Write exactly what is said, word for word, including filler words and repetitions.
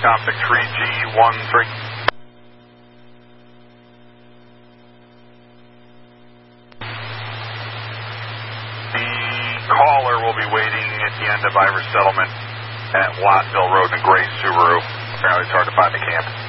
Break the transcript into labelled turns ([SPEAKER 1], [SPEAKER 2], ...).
[SPEAKER 1] Topic three G one three. The caller will be waiting at the end of Irish Settlement at Wattville Road in a gray Subaru. Apparently it's hard to find the camp.